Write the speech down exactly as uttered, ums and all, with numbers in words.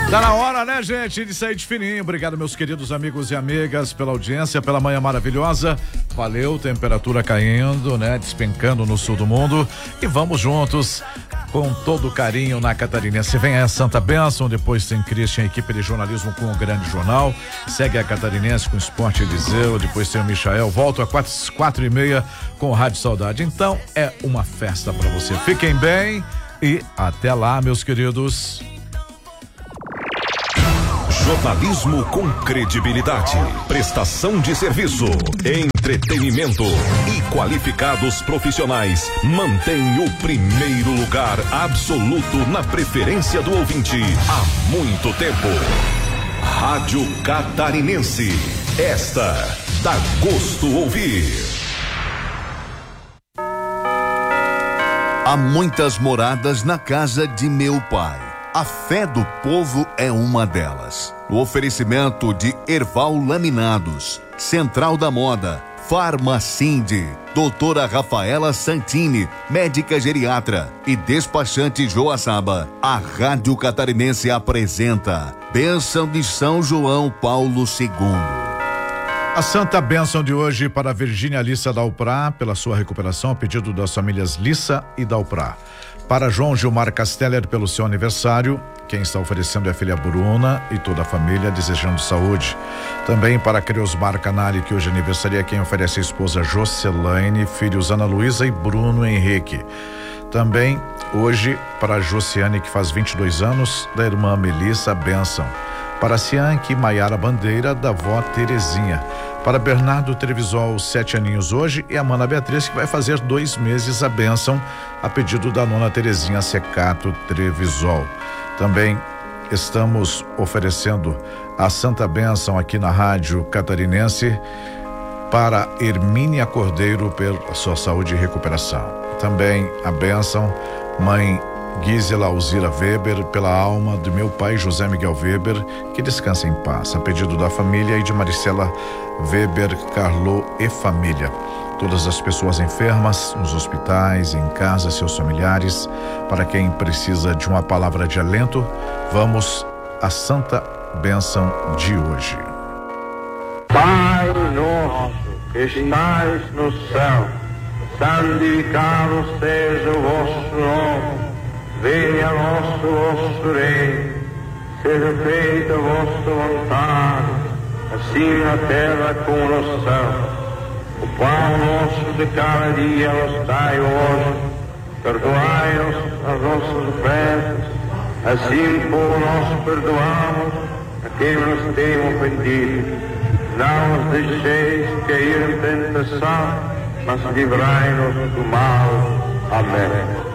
Tá na hora, né, gente, de sair de fininho. Obrigado, meus queridos amigos e amigas, pela audiência, pela manhã maravilhosa. Valeu, temperatura caindo, né, despencando no sul do mundo. E vamos juntos, com todo carinho, na Catarinense. Vem a Santa Bênção, depois tem Christian, equipe de jornalismo com o Grande Jornal. Segue a Catarinense com o Esporte Eliseu, depois tem o Michael. Volto a quatro, quatro e meia com o Rádio Saudade. Então, é uma festa pra você. Fiquem bem e até lá, meus queridos. Jornalismo com credibilidade, prestação de serviço, entretenimento e qualificados profissionais mantém o primeiro lugar absoluto na preferência do ouvinte há muito tempo. Rádio Catarinense, esta dá gosto ouvir. Há muitas moradas na casa de meu pai. A fé do povo é uma delas. O oferecimento de Erval Laminados, Central da Moda, Farmacinde, doutora Rafaela Santini, médica geriatra e despachante Joaçaba. A Rádio Catarinense apresenta Bênção de São João Paulo segundo. A santa bênção de hoje para Virgínia Lissa Dalprá, pela sua recuperação, a pedido das famílias Lissa e Dalprá. Para João Gilmar Casteller, pelo seu aniversário, quem está oferecendo é a filha Bruna e toda a família, desejando saúde. Também para Creusmar Canali, que hoje aniversaria, quem oferece a esposa Jocelaine, filhos Ana Luísa e Bruno Henrique. Também hoje para Josiane, que faz vinte e dois anos, da irmã Melissa, bênção. Para Cianque Maiara Bandeira, da avó Terezinha. Para Bernardo Trevisol, sete aninhos hoje, e a Mana Beatriz, que vai fazer dois meses a bênção, a pedido da nona Terezinha Secato Trevisol. Também estamos oferecendo a santa bênção aqui na Rádio Catarinense para Hermínia Cordeiro, pela sua saúde e recuperação. Também a bênção, mãe Gisela Alzira Weber, pela alma do meu pai José Miguel Weber, que descansa em paz, a pedido da família, e de Maricela Weber, Carlo e família. Todas as pessoas enfermas, nos hospitais, em casa, seus familiares, para quem precisa de uma palavra de alento, vamos à santa bênção de hoje. Pai nosso, que estais no céu, santificado seja o vosso nome. Venha a nosso vosso reino, seja feita a vossa vontade, assim na terra como no céu. O pão nosso de cada dia nos dai hoje, perdoai-nos as nossas ofensas, assim como nós perdoamos a quem nos tem ofendido. Não nos deixeis cair em tentação, mas livrai-nos do mal. Amém.